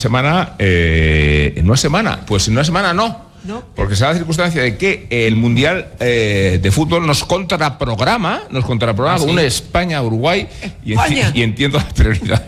semana, en una semana, pues en una semana no. Porque se da la circunstancia de que el Mundial de Fútbol nos contraprograma con una España-Uruguay y entiendo las prioridades.